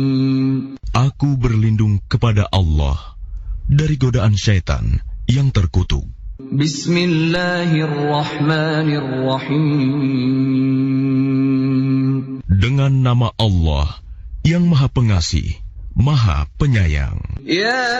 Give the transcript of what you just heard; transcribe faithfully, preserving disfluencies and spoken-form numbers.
Aku berlindung kepada Allah dari godaan syaitan yang terkutuk. Bismillahirrahmanirrahim. Dengan nama Allah yang Maha Pengasih, Maha Penyayang. Ya